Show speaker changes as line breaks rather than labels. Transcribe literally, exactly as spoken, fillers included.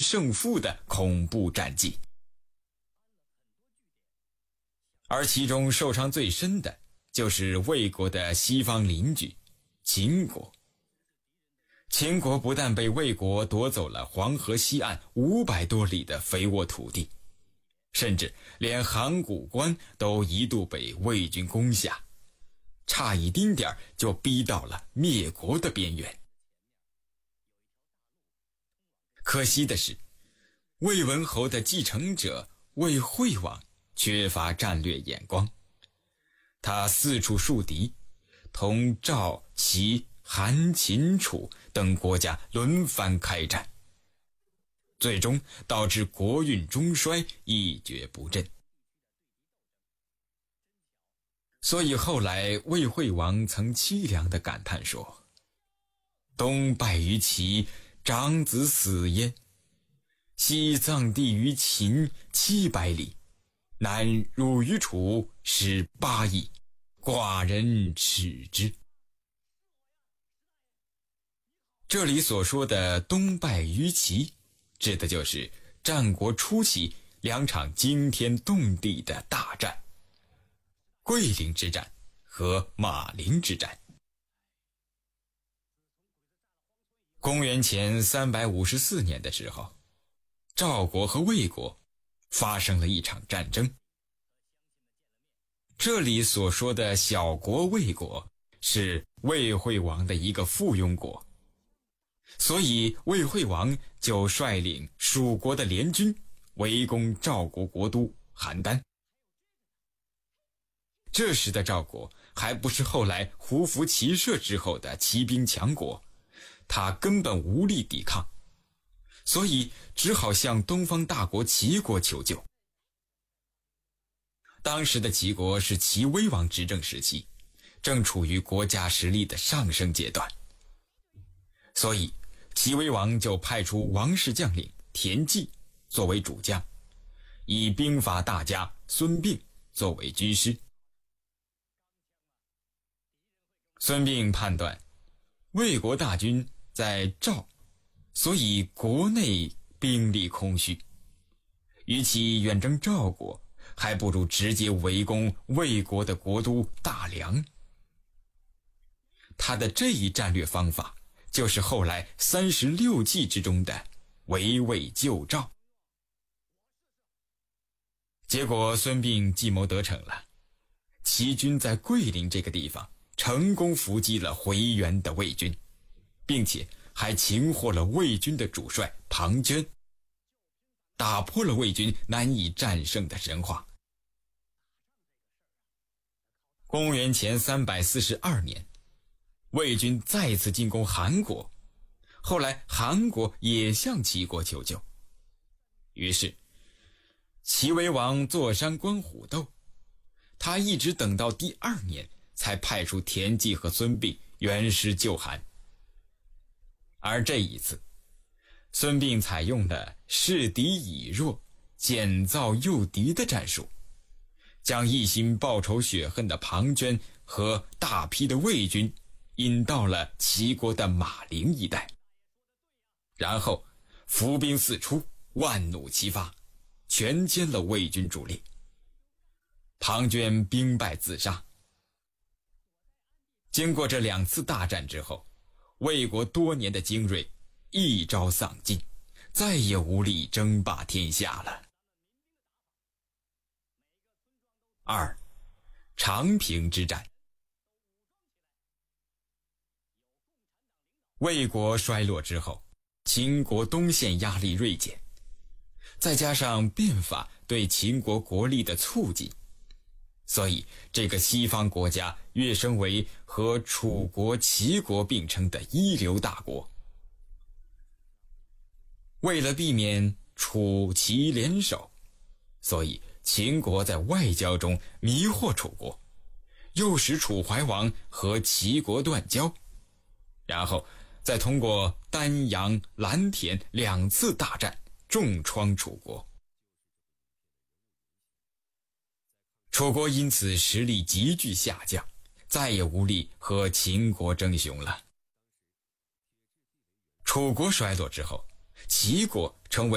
胜负的恐怖战绩。而其中受伤最深的就是魏国的西方邻居秦国。秦国不但被魏国夺走了黄河西岸五百多里的肥沃土地，甚至连函谷关都一度被魏军攻下，差一丁点儿就逼到了灭国的边缘。可惜的是，魏文侯的继承者魏惠王缺乏战略眼光，他四处树敌，同赵、齐、韩、秦、楚等国家轮番开战，最终导致国运中衰，一蹶不振。所以后来魏惠王曾凄凉地感叹说：东败于齐，长子死焉；西葬地于秦七百里，南入于楚十八邑，寡人耻之。这里所说的东败于齐，指的就是战国初期两场惊天动地的大战，桂林之战和马陵之战。公元前三百五十四年的时候，赵国和魏国发生了一场战争。这里所说的小国魏国是魏惠王的一个附庸国，所以魏惠王就率领蜀国的联军围攻赵国国都邯郸。这时的赵国还不是后来胡服骑射之后的骑兵强国，他根本无力抵抗，所以只好向东方大国齐国求救。当时的齐国是齐威王执政时期，正处于国家实力的上升阶段，所以齐威王就派出王室将领田忌作为主将，以兵法大家孙膑作为军师。孙膑判断魏国大军在赵，所以国内兵力空虚，与其远征赵国，还不如直接围攻魏国的国都大梁。他的这一战略方法就是后来三十六计之中的围魏救赵。结果孙膑计谋得逞了，齐军在桂林这个地方成功伏击了回援的魏军，并且还擒获了魏军的主帅庞涓，打破了魏军难以战胜的神话。公元前三百四十二年，魏军再次进攻韩国，后来韩国也向齐国求救，于是齐威王坐山观虎斗，他一直等到第二年才派出田忌和孙膑援师救韩。而这一次，孙膑采用了示敌以弱，减灶诱敌的战术，将一心报仇雪恨的庞涓和大批的魏军引到了齐国的马陵一带，然后伏兵四出，万弩齐发，全歼了魏军主力。庞涓兵败自杀。经过这两次大战之后，魏国多年的精锐一朝丧尽，再也无力争霸天下了。二、长平之战。魏国衰落之后，秦国东线压力锐减，再加上变法对秦国国力的促进，所以这个西方国家跃升为和楚国、齐国并称的一流大国。为了避免楚齐联手，所以秦国在外交中迷惑楚国，诱使楚怀王和齐国断交，然后再通过丹阳、蓝田两次大战重创楚国。楚国因此实力急剧下降，再也无力和秦国争雄了。楚国衰落之后，齐国成为